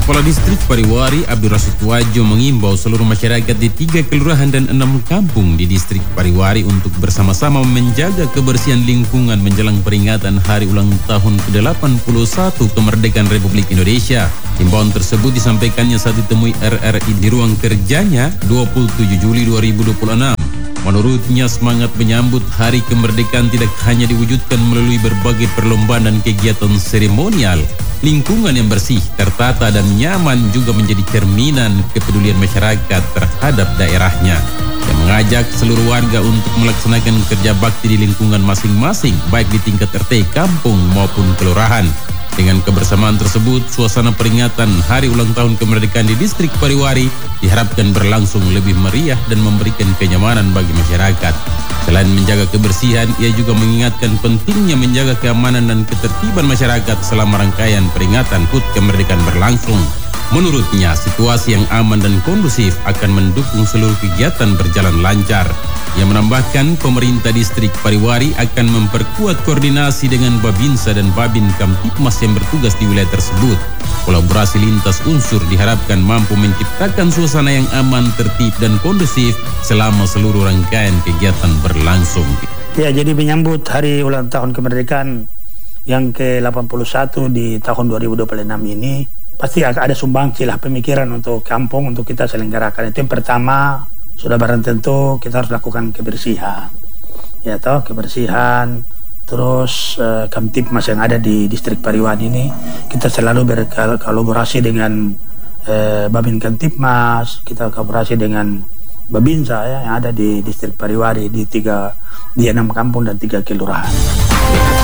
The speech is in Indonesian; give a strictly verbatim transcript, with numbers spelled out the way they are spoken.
Kepala Distrik Pariwari Abdul Rasid Wajo mengimbau seluruh masyarakat di tiga kelurahan dan enam kampung di Distrik Pariwari untuk bersama-sama menjaga kebersihan lingkungan menjelang peringatan Hari Ulang Tahun ke delapan puluh satu Kemerdekaan Republik Indonesia. Himbauan tersebut disampaikannya saat ditemui R R I di ruang kerjanya dua puluh tujuh Juli dua ribu dua puluh enam. Menurutnya, semangat menyambut Hari Kemerdekaan tidak hanya diwujudkan melalui berbagai perlombaan dan kegiatan seremonial. Lingkungan yang bersih, tertata, dan nyaman juga menjadi cerminan kepedulian masyarakat terhadap daerahnya. Yang mengajak seluruh warga untuk melaksanakan kerja bakti di lingkungan masing-masing, baik di tingkat R T, kampung, maupun kelurahan. Dengan kebersamaan tersebut, suasana peringatan Hari Ulang Tahun Kemerdekaan di Distrik Pariwari diharapkan berlangsung lebih meriah dan memberikan kenyamanan bagi masyarakat. Selain menjaga kebersihan, ia juga mengingatkan pentingnya menjaga keamanan dan ketertiban masyarakat selama rangkaian peringatan H U T Kemerdekaan berlangsung. Menurutnya, situasi yang aman dan kondusif akan mendukung seluruh kegiatan berjalan lancar. Ia menambahkan, pemerintah Distrik Pariwari akan memperkuat koordinasi dengan Babinsa dan Babin Kamtipmas yang bertugas di wilayah tersebut. Kolaborasi lintas unsur diharapkan mampu menciptakan suasana yang aman, tertib, dan kondusif selama seluruh rangkaian kegiatan berlangsung. Ya, jadi menyambut Hari Ulang Tahun Kemerdekaan yang ke delapan puluh satu di tahun dua ribu dua puluh enam ini, pasti ada sumbangsi lah pemikiran untuk kampung untuk kita selenggarakan. Itu yang pertama, sudah barang tentu kita harus lakukan kebersihan, ya toh kebersihan. Terus eh, Kamtipmas yang ada di Distrik Pariwari ini kita selalu berkolaborasi dengan eh, Babin Kamtipmas, kita kolaborasi dengan Babinsa ya, yang ada di Distrik Pariwari di tiga di enam kampung dan tiga kelurahan.